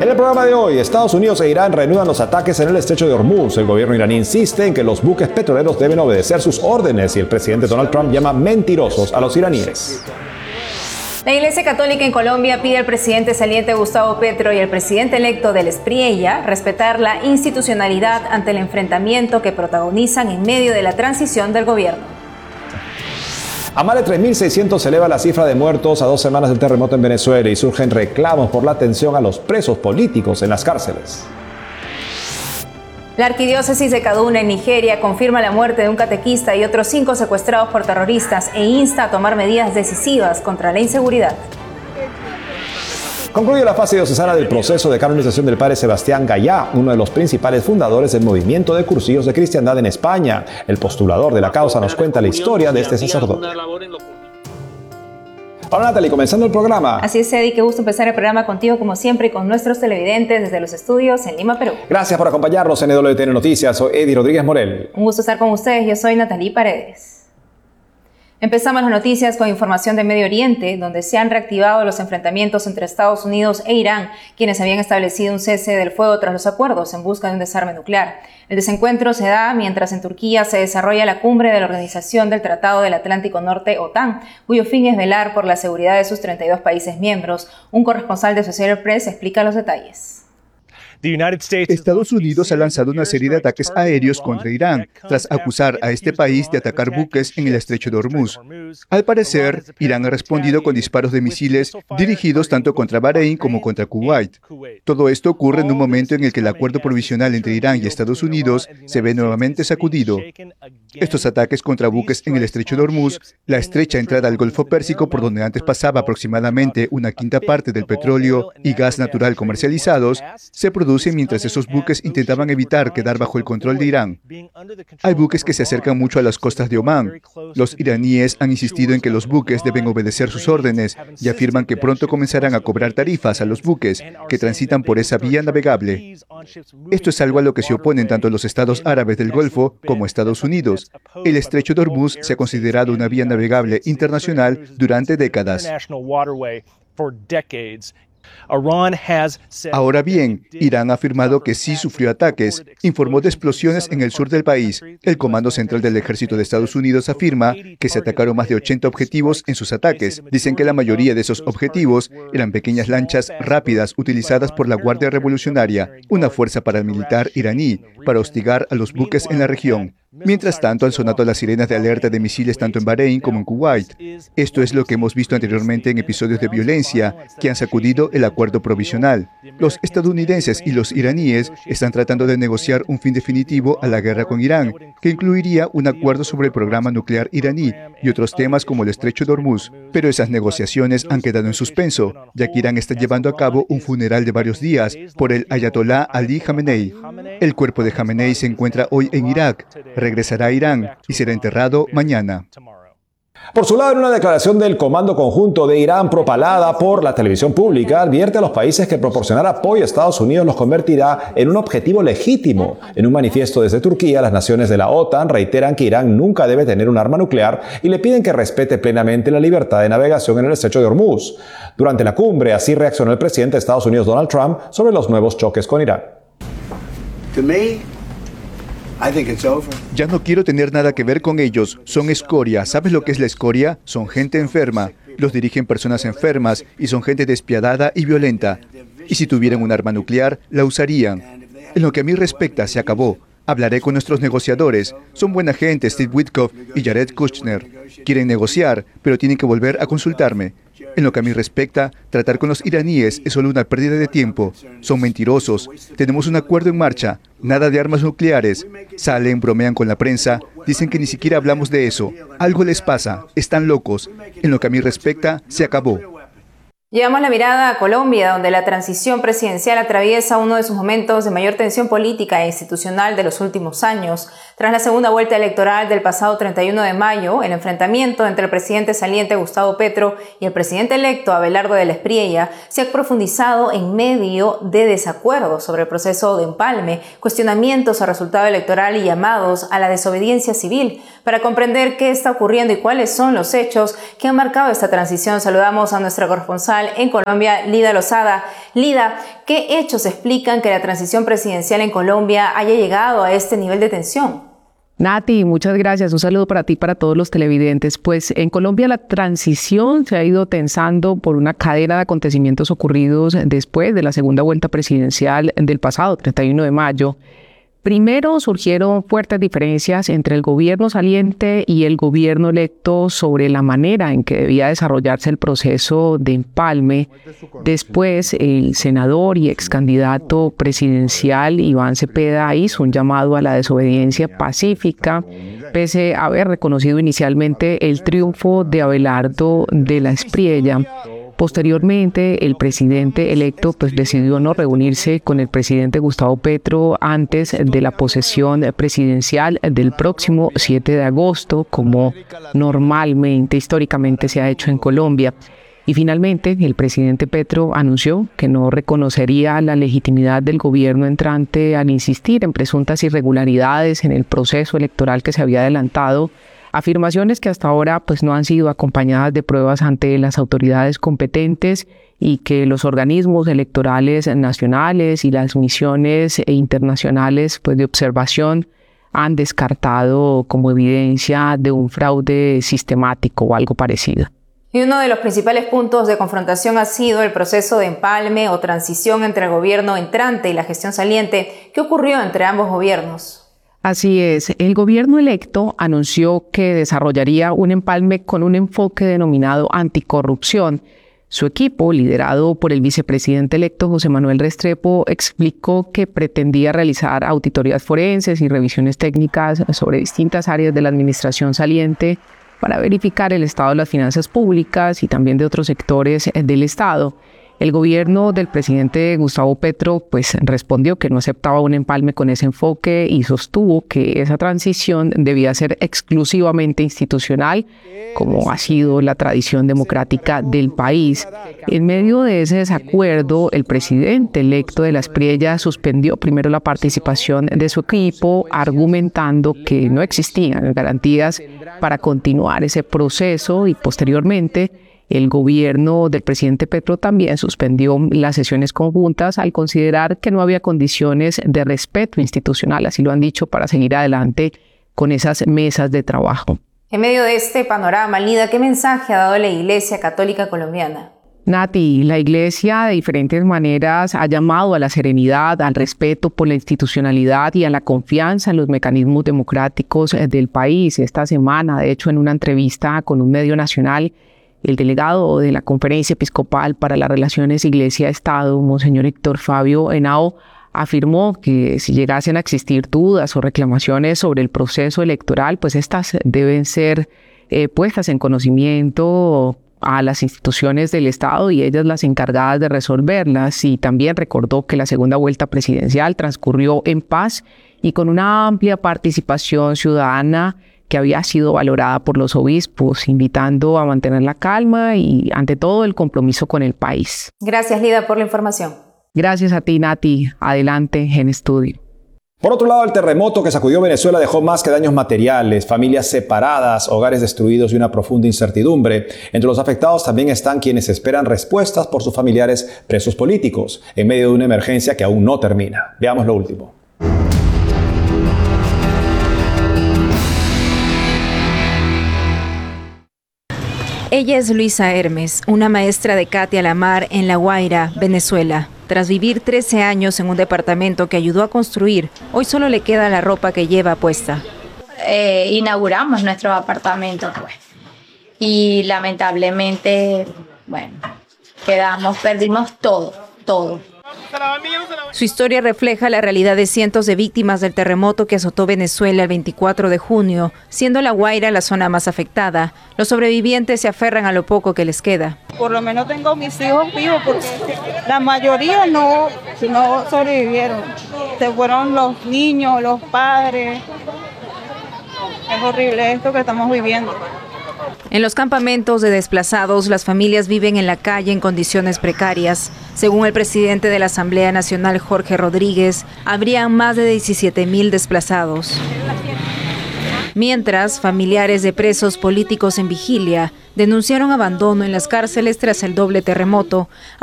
En el programa de hoy, Estados Unidos e Irán reanudan los ataques en el estrecho de Hormuz. El gobierno iraní insiste en que los buques petroleros deben obedecer sus órdenes y el presidente Donald Trump llama mentirosos a los iraníes. La Iglesia Católica en Colombia pide al presidente saliente Gustavo Petro y al presidente electo del Espriella respetar la institucionalidad ante el enfrentamiento que protagonizan en medio de la transición del gobierno. A más de 3.600 se eleva la cifra de muertos a 2 semanas del terremoto en Venezuela y surgen reclamos por la atención a los presos políticos en las cárceles. La arquidiócesis de Kaduna en Nigeria confirma la muerte de un catequista y otros 5 secuestrados por terroristas e insta a tomar medidas decisivas contra la inseguridad. Concluye la fase diocesana del proceso de canonización del padre Sebastián Gallá, uno de los principales fundadores del movimiento de cursillos de cristiandad en España. El postulador de la causa nos cuenta la historia de este sacerdote. Hola Natalie, comenzando el programa. Así es, Eddie, qué gusto empezar el programa contigo como siempre y con nuestros televidentes desde los estudios en Lima, Perú. Gracias por acompañarnos en EWTN Noticias. Soy Eddie Rodríguez Morel. Un gusto estar con ustedes, yo soy Natalie Paredes. Empezamos las noticias con información de Medio Oriente, donde se han reactivado los enfrentamientos entre Estados Unidos e Irán, quienes habían establecido un cese del fuego tras los acuerdos en busca de un desarme nuclear. El desencuentro se da mientras en Turquía se desarrolla la cumbre de la Organización del Tratado del Atlántico Norte, OTAN, cuyo fin es velar por la seguridad de sus 32 países miembros. Un corresponsal de Associated Press explica los detalles. Estados Unidos ha lanzado una serie de ataques aéreos contra Irán, tras acusar a este país de atacar buques en el estrecho de Hormuz. Al parecer, Irán ha respondido con disparos de misiles dirigidos tanto contra Bahrein como contra Kuwait. Todo esto ocurre en un momento en el que el acuerdo provisional entre Irán y Estados Unidos se ve nuevamente sacudido. Estos ataques contra buques en el estrecho de Hormuz, la estrecha entrada al Golfo Pérsico por donde antes pasaba aproximadamente una quinta parte del petróleo y gas natural comercializados, se producen mientras esos buques intentaban evitar quedar bajo el control de Irán. Hay buques que se acercan mucho a las costas de Omán. Los iraníes han insistido en que los buques deben obedecer sus órdenes y afirman que pronto comenzarán a cobrar tarifas a los buques que transitan por esa vía navegable. Esto es algo a lo que se oponen tanto los estados árabes del Golfo como Estados Unidos. El estrecho de Hormuz se ha considerado una vía navegable internacional durante décadas. Ahora bien, Irán ha afirmado que sí sufrió ataques, informó de explosiones en el sur del país. El Comando Central del Ejército de Estados Unidos afirma que se atacaron más de 80 objetivos en sus ataques. Dicen que la mayoría de esos objetivos eran pequeñas lanchas rápidas utilizadas por la Guardia Revolucionaria, una fuerza paramilitar iraní, para hostigar a los buques en la región. Mientras tanto, han sonado las sirenas de alerta de misiles tanto en Bahrein como en Kuwait. Esto es lo que hemos visto anteriormente en episodios de violencia que han sacudido el acuerdo provisional. Los estadounidenses y los iraníes están tratando de negociar un fin definitivo a la guerra con Irán, que incluiría un acuerdo sobre el programa nuclear iraní y otros temas como el estrecho de Hormuz. Pero esas negociaciones han quedado en suspenso, ya que Irán está llevando a cabo un funeral de varios días por el ayatolá Ali Khamenei. El cuerpo de Khamenei se encuentra hoy en Irak. Regresará a Irán y será enterrado mañana. Por su lado, en una declaración del Comando Conjunto de Irán propalada por la televisión pública, advierte a los países que proporcionar apoyo a Estados Unidos los convertirá en un objetivo legítimo. En un manifiesto desde Turquía, las naciones de la OTAN reiteran que Irán nunca debe tener un arma nuclear y le piden que respete plenamente la libertad de navegación en el estrecho de Hormuz. Durante la cumbre, así reaccionó el presidente de Estados Unidos, Donald Trump, sobre los nuevos choques con Irán. Ya no quiero tener nada que ver con ellos. Son escoria. ¿Sabes lo que es la escoria? Son gente enferma. Los dirigen personas enfermas y son gente despiadada y violenta. Y si tuvieran un arma nuclear, la usarían. En lo que a mí respecta, se acabó. Hablaré con nuestros negociadores. Son buena gente, Steve Witkoff y Jared Kushner. Quieren negociar, pero tienen que volver a consultarme. En lo que a mí respecta, tratar con los iraníes es solo una pérdida de tiempo. Son mentirosos. Tenemos un acuerdo en marcha. Nada de armas nucleares. Salen, bromean con la prensa. Dicen que ni siquiera hablamos de eso. Algo les pasa. Están locos. En lo que a mí respecta, se acabó. Llevamos la mirada a Colombia, donde la transición presidencial atraviesa uno de sus momentos de mayor tensión política e institucional de los últimos años. Tras la segunda vuelta electoral del pasado 31 de mayo, el enfrentamiento entre el presidente saliente Gustavo Petro y el presidente electo Abelardo del Espriella se ha profundizado en medio de desacuerdos sobre el proceso de empalme, cuestionamientos al resultado electoral y llamados a la desobediencia civil. Para comprender qué está ocurriendo y cuáles son los hechos que han marcado esta transición, saludamos a nuestra corresponsal corresponsal en Colombia, Lida Lozada. Lida, ¿qué hechos explican que la transición presidencial en Colombia haya llegado a este nivel de tensión? Nati, muchas gracias. Un saludo para ti y para todos los televidentes. Pues en Colombia la transición se ha ido tensando por una cadena de acontecimientos ocurridos después de la segunda vuelta presidencial del pasado 31 de mayo. Primero surgieron fuertes diferencias entre el gobierno saliente y el gobierno electo sobre la manera en que debía desarrollarse el proceso de empalme. Después, el senador y ex candidato presidencial Iván Cepeda hizo un llamado a la desobediencia pacífica, pese a haber reconocido inicialmente el triunfo de Abelardo de la Espriella. Posteriormente, el presidente electo decidió no reunirse con el presidente Gustavo Petro antes de la posesión presidencial del próximo 7 de agosto, como normalmente, históricamente se ha hecho en Colombia. Y finalmente, el presidente Petro anunció que no reconocería la legitimidad del gobierno entrante al insistir en presuntas irregularidades en el proceso electoral que se había adelantado. Afirmaciones que hasta ahora no han sido acompañadas de pruebas ante las autoridades competentes y que los organismos electorales nacionales y las misiones internacionales de observación han descartado como evidencia de un fraude sistemático o algo parecido. Y uno de los principales puntos de confrontación ha sido el proceso de empalme o transición entre el gobierno entrante y la gestión saliente. ¿Qué ocurrió entre ambos gobiernos? Así es, el gobierno electo anunció que desarrollaría un empalme con un enfoque denominado anticorrupción. Su equipo, liderado por el vicepresidente electo José Manuel Restrepo, explicó que pretendía realizar auditorías forenses y revisiones técnicas sobre distintas áreas de la administración saliente para verificar el estado de las finanzas públicas y también de otros sectores del Estado. El gobierno del presidente Gustavo Petro respondió que no aceptaba un empalme con ese enfoque y sostuvo que esa transición debía ser exclusivamente institucional, como ha sido la tradición democrática del país. En medio de ese desacuerdo, el presidente electo de la Espriella suspendió primero la participación de su equipo, argumentando que no existían garantías para continuar ese proceso y posteriormente el gobierno del presidente Petro también suspendió las sesiones conjuntas al considerar que no había condiciones de respeto institucional, así lo han dicho, para seguir adelante con esas mesas de trabajo. En medio de este panorama, Lida, ¿qué mensaje ha dado la Iglesia Católica Colombiana? Nati, la Iglesia de diferentes maneras ha llamado a la serenidad, al respeto por la institucionalidad y a la confianza en los mecanismos democráticos del país. Esta semana, de hecho, en una entrevista con un medio nacional, el delegado de la Conferencia Episcopal para las Relaciones Iglesia-Estado, Monseñor Héctor Fabio Henao, afirmó que si llegasen a existir dudas o reclamaciones sobre el proceso electoral, estas deben ser puestas en conocimiento a las instituciones del Estado y ellas las encargadas de resolverlas. Y también recordó que la segunda vuelta presidencial transcurrió en paz y con una amplia participación ciudadana que había sido valorada por los obispos, invitando a mantener la calma y, ante todo, el compromiso con el país. Gracias, Lida, por la información. Gracias a ti, Nati. Adelante en estudio. Por otro lado, el terremoto que sacudió Venezuela dejó más que daños materiales, familias separadas, hogares destruidos y una profunda incertidumbre. Entre los afectados también están quienes esperan respuestas por sus familiares presos políticos, en medio de una emergencia que aún no termina. Veamos lo último. Ella es Luisa Hermes, una maestra de Catia La Mar en La Guaira, Venezuela. Tras vivir 13 años en un departamento que ayudó a construir, hoy solo le queda la ropa que lleva puesta. Inauguramos nuestro apartamento, y lamentablemente, perdimos todo. Su historia refleja la realidad de cientos de víctimas del terremoto que azotó Venezuela el 24 de junio, siendo La Guaira la zona más afectada. Los sobrevivientes se aferran a lo poco que les queda. Por lo menos tengo mis hijos vivos porque la mayoría no sobrevivieron. Se fueron los niños, los padres. Es horrible esto que estamos viviendo. En los campamentos de desplazados, las familias viven en la calle en condiciones precarias. Según el presidente de la Asamblea Nacional, Jorge Rodríguez, habrían más de 17,000 desplazados. Mientras, familiares de presos políticos en vigilia denunciaron abandono en las cárceles tras el doble terremoto,